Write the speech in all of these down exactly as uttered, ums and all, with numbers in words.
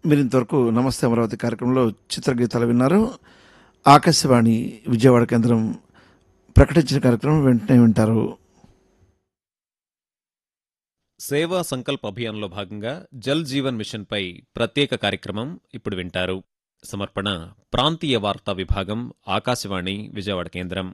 మీరు ఇంతవరకు నమస్తే అమరావతి కార్యక్రమంలో చిత్రగీతాలు విన్నారు. ఆకాశవాణి విజయవాడ కేంద్రం ప్రకటించిన కార్యక్రమం వెంటనే వింటారు. సేవా సంకల్ప్ అభియాన్లో భాగంగా జల్ జీవన్ మిషన్పై ప్రత్యేక కార్యక్రమం ఇప్పుడు వింటారు. సమర్పణ ప్రాంతీయ వార్తా విభాగం, ఆకాశవాణి విజయవాడ కేంద్రం.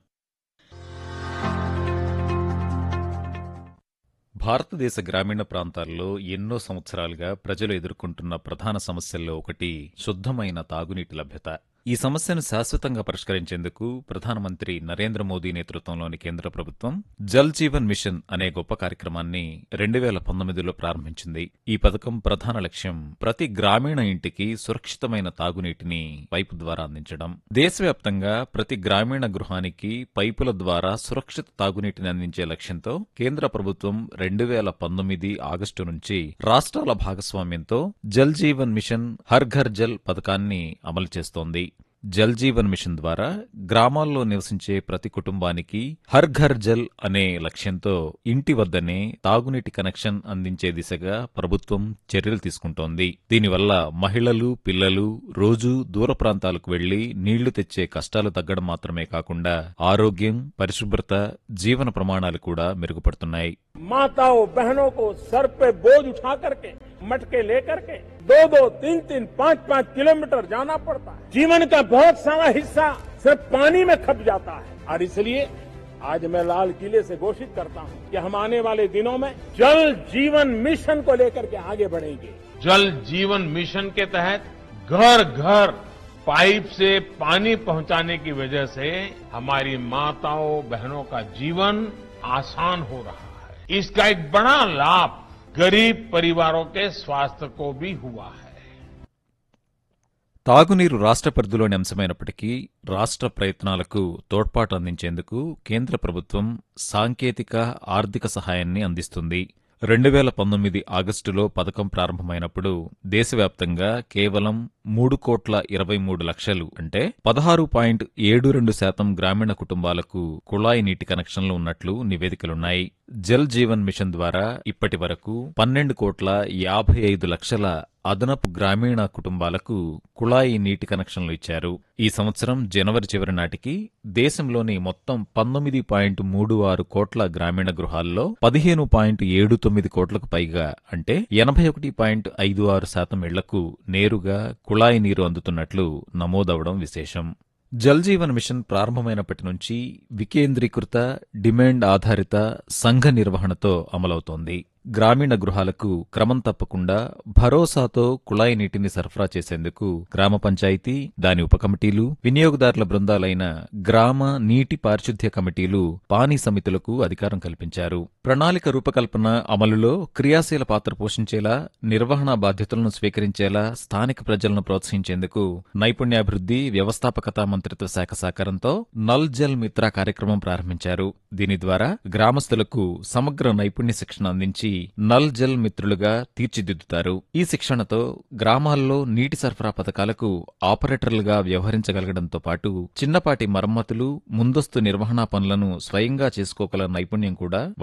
భారతదేశ గ్రామీణ ప్రాంతాల్లో ఎన్నో సంవత్సరాలుగా ప్రజలు ఎదుర్కొంటున్న ప్రధాన సమస్యల్లో ఒకటి శుద్ధమైన తాగునీటి లభ్యత. ఈ సమస్యను శాశ్వతంగా పరిష్కరించేందుకు ప్రధానమంత్రి నరేంద్ర మోదీ నేతృత్వంలోని కేంద్ర ప్రభుత్వం జల్ జీవన్ మిషన్ అనే గొప్ప కార్యక్రమాన్ని రెండు వేల పంతొమ్మిదిలో ప్రారంభించింది. ఈ పథకం ప్రధాన లక్ష్యం ప్రతి గ్రామీణ ఇంటికి సురక్షితమైన తాగునీటిని పైపు ద్వారా అందించడం. దేశవ్యాప్తంగా ప్రతి గ్రామీణ గృహానికి పైపుల ద్వారా సురక్షిత తాగునీటిని అందించే లక్ష్యంతో కేంద్ర ప్రభుత్వం రెండు వేల పంతొమ్మిది ఆగస్టు నుంచి రాష్ట్రాల భాగస్వామ్యంతో జల్ జీవన్ మిషన్ హర్ ఘర్ జల్ పథకాన్ని అమలు చేస్తోంది. జల్ జీవన్ మిషన్ ద్వారా గ్రామాల్లో నివసించే ప్రతి కుటుంబానికి హర్ ఘర్ జల్ అనే లక్ష్యంతో ఇంటి వద్దనే తాగునీటి కనెక్షన్ అందించే దిశగా ప్రభుత్వం చర్యలు తీసుకుంటోంది. దీనివల్ల మహిళలు, పిల్లలు రోజూ దూర ప్రాంతాలకు వెళ్లి నీళ్లు తెచ్చే కష్టాలు తగ్గడం మాత్రమే కాకుండా ఆరోగ్యం, పరిశుభ్రత, జీవన ప్రమాణాలు కూడా మెరుగుపడుతున్నాయి. माताओं बहनों को सर पे बोझ उठा करके मटके लेकर के दो दो तीन तीन पाँच पाँच किलोमीटर जाना पड़ता है. जीवन का बहुत सारा हिस्सा सिर्फ पानी में खप जाता है और इसलिए आज मैं लाल किले से घोषित करता हूं कि हम आने वाले दिनों में जल जीवन मिशन को लेकर के आगे बढ़ेंगे. जल जीवन मिशन के तहत घर घर पाइप से पानी पहुंचाने की वजह से हमारी माताओं बहनों का जीवन आसान हो रहा है. इसका एक बड़ा लाभ गरीब परिवारों के स्वास्थ्य को भी हुआ है. తాగునీరు రాష్ట్ర పరిధిలోని అంశమైనప్పటికీ రాష్ట్ర ప్రయత్నాలకు తోడ్పాటు అందించేందుకు కేంద్ర ప్రభుత్వం సాంకేతిక, ఆర్థిక సహాయాన్ని అందిస్తుంది. రెండు వేల పంతొమ్మిది ఆగస్టులో పథకం ప్రారంభమైనప్పుడు దేశవ్యాప్తంగా కేవలం మూడు కోట్ల ఇరవై మూడు లక్షలు అంటే పదహారు పాయింట్ ఏడు రెండు శాతం గ్రామీణ కుటుంబాలకు కుళాయి నీటి కనెక్షన్లు ఉన్నట్లు నివేదికలున్నాయి. జల్ జీవన్ మిషన్ ద్వారా ఇప్పటి వరకు పన్నెండు కోట్ల యాభై ఐదు లక్షల అదనపు గ్రామీణ కుటుంబాలకు కుళాయి నీటి కనెక్షన్లు ఇచ్చారు. ఈ సంవత్సరం జనవరి చివరి నాటికి దేశంలోని మొత్తం పంతొమ్మిది పాయింట్ మూడు ఆరు కోట్ల గ్రామీణ గృహాల్లో పదిహేను పాయింట్ ఏడు తొమ్మిది కోట్లకు పైగా అంటే ఎనభై ఒకటి పాయింట్ ఐదు ఆరు శాతం ఇళ్లకు నేరుగా కుళాయి నీరు అందుతున్నట్లు నమోదవడం విశేషం. జల్ జీవన్ మిషన్ ప్రారంభమైనప్పటి నుంచి వికేంద్రీకృత, డిమాండ్ ఆధారిత సంఘ నిర్వహణతో అమలవుతోంది. గ్రామీణ గృహాలకు క్రమం తప్పకుండా భరోసాతో కుళాయి నీటిని సరఫరా చేసేందుకు గ్రామ పంచాయతీ, దాని ఉపకమిటీలు, వినియోగదారుల బృందాలైన గ్రామ నీటి పారిశుద్ధ్య కమిటీలు, పానీ సమితులకు అధికారం కల్పించారు. ప్రణాళిక రూపకల్పన, అమలులో క్రియాశీల పాత్ర పోషించేలా, నిర్వహణ బాధ్యతలను స్వీకరించేలా స్థానిక ప్రజలను ప్రోత్సహించేందుకు నైపుణ్యాభివృద్ధి, వ్యవస్థాపకత మంత్రిత్వ శాఖ సహకారంతో నల్ జల్ మిత్ర కార్యక్రమం ప్రారంభించారు. దీని ద్వారా గ్రామస్తులకు సమగ్ర నైపుణ్య శిక్షణ అందించి నల్ జల్ మిత్రులుగా తీర్చిదిద్దుతారు. ఈ శిక్షణతో గ్రామాల్లో నీటి సరఫరా పథకాలకు ఆపరేటర్లుగా వ్యవహరించగలగడంతో పాటు చిన్నపాటి మరమ్మతులు, ముందస్తు నిర్వహణా పనులను స్వయంగా చేసుకోగల నైపుణ్యం కూడా